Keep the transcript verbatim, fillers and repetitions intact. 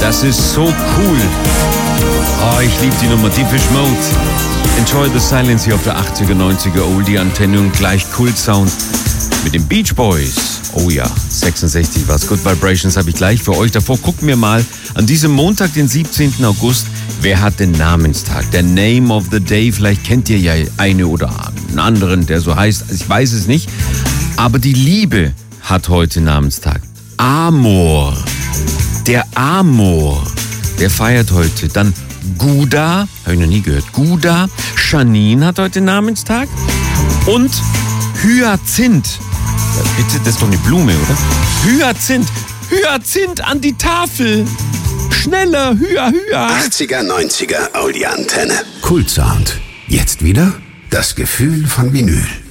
Das ist so cool. Oh, ich liebe die Nummer, Depeche Mode. Enjoy the Silence hier auf der achtziger, neunziger Oldie-Antenne und gleich Kult-Sound mit den Beach Boys. Oh ja, sechsundsechzig war's. Good Vibrations habe ich gleich für euch. Davor gucken wir mal an diesem Montag, den siebzehnten August, wer hat den Namenstag? Der Name of the Day, vielleicht kennt ihr ja eine oder einen anderen, der so heißt. Ich weiß es nicht. Aber die Liebe hat heute Namenstag. Amor. Der Amor, der feiert heute. Dann Guda, habe ich noch nie gehört. Guda. Janine hat heute Namenstag. Und Hyazinth. Ja, bitte, das ist doch eine Blume, oder? Hyazinth. Hyazinth an die Tafel. Schneller, Hya, Hya. achtziger, neunziger Audi-Antenne. Kult-Sound. Jetzt wieder das Gefühl von Vinyl.